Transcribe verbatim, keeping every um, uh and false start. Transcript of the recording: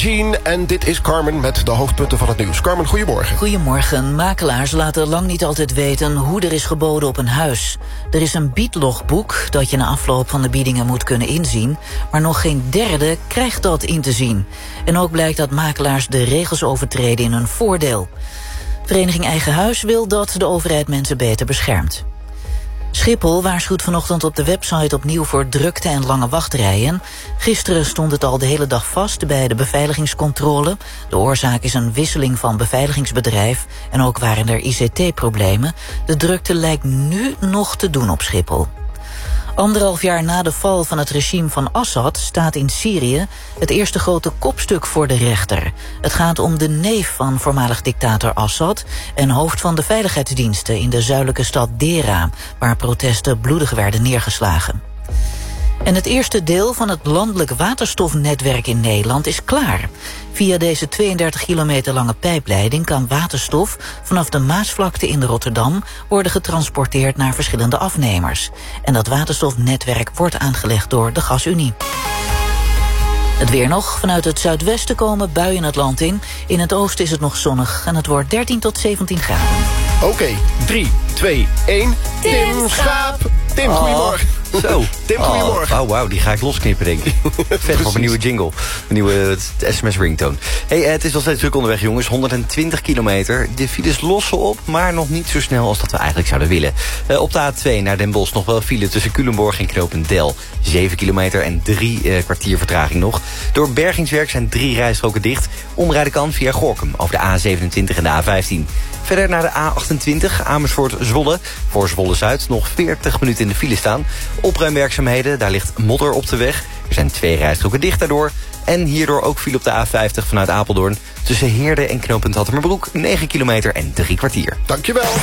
Jean en dit is Carmen met de hoofdpunten van het nieuws. Carmen, goedemorgen. Goedemorgen. Makelaars laten lang niet altijd weten hoe er is geboden op een huis. Er is een biedlogboek dat je na afloop van de biedingen moet kunnen inzien, maar nog geen derde krijgt dat in te zien. En ook blijkt dat makelaars de regels overtreden in hun voordeel. Vereniging Eigen Huis wil dat de overheid mensen beter beschermt. Schiphol waarschuwt vanochtend op de website opnieuw voor drukte en lange wachtrijen. Gisteren stond het al de hele dag vast bij de beveiligingscontrole. De oorzaak is een wisseling van beveiligingsbedrijf en ook waren er I C T-problemen. De drukte lijkt nu nog te doen op Schiphol. Anderhalf jaar na de val van het regime van Assad staat in Syrië het eerste grote kopstuk voor de rechter. Het gaat om de neef van voormalig dictator Assad en hoofd van de veiligheidsdiensten in de zuidelijke stad Dera, waar protesten bloedig werden neergeslagen. En het eerste deel van het landelijk waterstofnetwerk in Nederland is klaar. Via deze tweeëndertig kilometer lange pijpleiding kan waterstof vanaf de Maasvlakte in Rotterdam worden getransporteerd naar verschillende afnemers. En dat waterstofnetwerk wordt aangelegd door de Gasunie. Het weer nog. Vanuit het zuidwesten komen buien het land in. In het oosten is het nog zonnig en het wordt dertien tot zeventien graden. Oké, okay, drie, twee, één. Tim Schaap. Tim, oh, goedemorgen. Zo. Tim, goedemorgen. Oh, wauw, die ga ik losknippen, denk ik. Vet op een nieuwe jingle. Een nieuwe S M S-ringtone. Hey, het is wel steeds druk onderweg, jongens. honderdtwintig kilometer. De files lossen op, maar nog niet zo snel als dat we eigenlijk zouden willen. Uh, op de A twee naar Den Bosch nog wel file tussen Culemborg en knooppunt Del. zeven kilometer en drie uh, kwartier vertraging nog. Door bergingswerk zijn drie rijstroken dicht. Omrijden kan via Gorinchem over de A zevenentwintig en de A vijftien. Verder naar de A achtentwintig, Amersfoort-Zwolle. Voor Zwolle-Zuid nog veertig minuten in de file staan. Opruimwerkzaamheden, daar ligt modder op de weg. Er zijn twee rijstroken dicht daardoor. En hierdoor ook file op de A vijftig vanuit Apeldoorn. Tussen Heerde en knooppunt Hattemerbroek, negen kilometer en drie kwartier. Dankjewel.